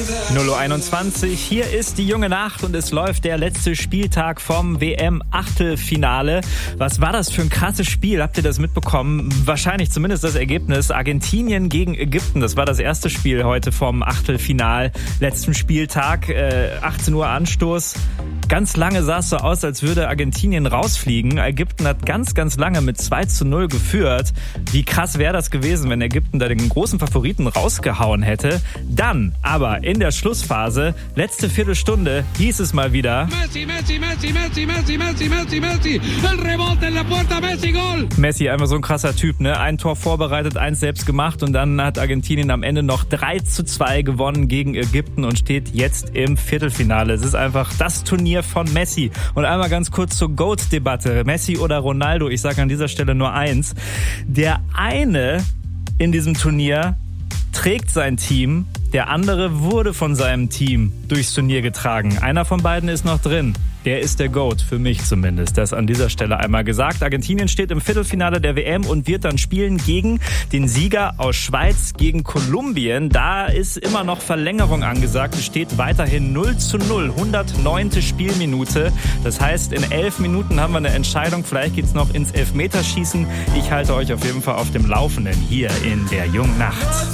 0:21 Uhr, hier ist die junge Nacht und es läuft der letzte Spieltag vom WM-Achtelfinale. Was war das für ein krasses Spiel? Habt ihr das mitbekommen? Wahrscheinlich zumindest das Ergebnis. Argentinien gegen Ägypten, das war das erste Spiel heute vom Achtelfinal, letzten Spieltag, 18 Uhr Anstoß. Ganz lange sah es so aus, als würde Argentinien rausfliegen. Ägypten hat ganz, ganz lange mit 2:0 geführt. Wie krass wäre das gewesen, wenn Ägypten da den großen Favoriten rausgehauen hätte. Dann aber in der Schlussphase, letzte Viertelstunde, hieß es mal wieder: Messi, Messi, Messi, Messi, Messi, Messi, Messi, Messi, el rebote en la puerta, Messi, Goal! Messi, einfach so ein krasser Typ, ne? Ein Tor vorbereitet, eins selbst gemacht und dann hat Argentinien am Ende noch 3:2 gewonnen gegen Ägypten und steht jetzt im Viertelfinale. Es ist einfach das Turnier von Messi. Und einmal ganz kurz zur GOAT-Debatte. Messi oder Ronaldo? Ich sage an dieser Stelle nur eins. Der eine in diesem Turnier trägt sein Team, der andere wurde von seinem Team durchs Turnier getragen. Einer von beiden ist noch drin. Der ist der GOAT, für mich zumindest. Das an dieser Stelle einmal gesagt. Argentinien steht im Viertelfinale der WM und wird dann spielen gegen den Sieger aus Schweiz gegen Kolumbien. Da ist immer noch Verlängerung angesagt. Es steht weiterhin 0:0, 109. Spielminute. Das heißt, in 11 Minuten haben wir eine Entscheidung. Vielleicht geht's noch ins Elfmeterschießen. Ich halte euch auf jeden Fall auf dem Laufenden hier in der Jungen Nacht.